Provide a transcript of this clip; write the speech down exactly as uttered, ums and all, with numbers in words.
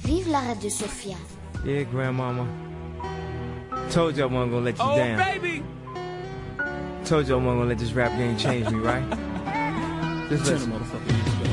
Vive la Radio Sophia. Yeah, grandmama. Told you I wasn't gonna let you oh, down. Baby. Told you I wasn't gonna let this rap game change me, right? Just Tell listen. the motherfucker.